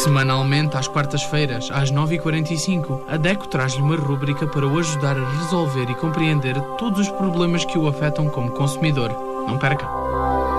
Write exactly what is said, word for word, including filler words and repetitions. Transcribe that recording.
Semanalmente, às quartas-feiras, às nove e quarenta e cinco, a DECO traz-lhe uma rúbrica para o ajudar a resolver e compreender todos os problemas que o afetam como consumidor. Não perca!